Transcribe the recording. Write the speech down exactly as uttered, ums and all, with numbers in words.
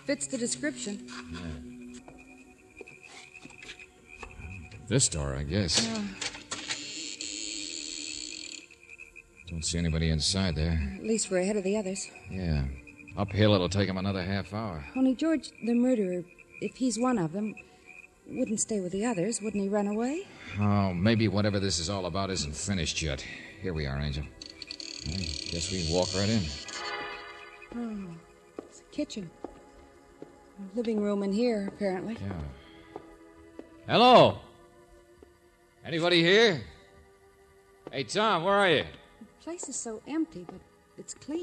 Fits the description. Yeah. This door, I guess. Uh, Don't see anybody inside there. at least we're ahead of the others. Yeah. Uphill, it'll take him another half hour. Only George, the murderer, if he's one of them, wouldn't stay with the others. Wouldn't he run away? Oh, maybe whatever this is all about isn't finished yet. Here we are, Angel. I guess we walk right in. Oh, it's a kitchen. A living room in here, apparently. Yeah. Hello? Anybody here? Hey, Tom, where are you? The place is so empty, but it's clean.